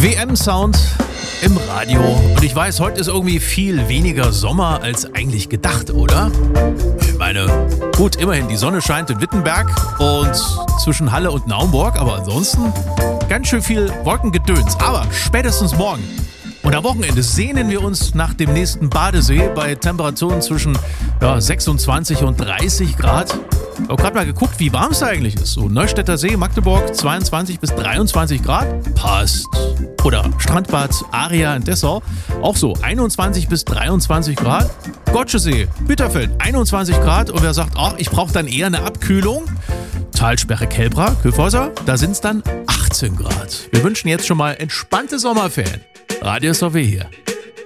WM-Sound im Radio. Und ich weiß, heute ist irgendwie viel weniger Sommer als eigentlich gedacht, oder? Ich meine, gut, immerhin, die Sonne scheint in Wittenberg und zwischen Halle und Naumburg, aber ansonsten ganz schön viel Wolkengedöns. Aber spätestens morgen und am Wochenende sehnen wir uns nach dem nächsten Badesee bei Temperaturen zwischen 26 und 30 Grad. Ich habe gerade mal geguckt, wie warm es eigentlich ist. So Neustädter See, Magdeburg, 22 bis 23 Grad. Passt. Oder Strandbad Aria in Dessau, auch so 21 bis 23 Grad. Gotschesee, Bitterfeld, 21 Grad. Und wer sagt, ich brauche dann eher eine Abkühlung? Talsperre Kelbra, Kyffhäuser, da sind es dann 18 Grad. Wir wünschen jetzt schon mal entspannte Sommerferien. Radio SOW hier.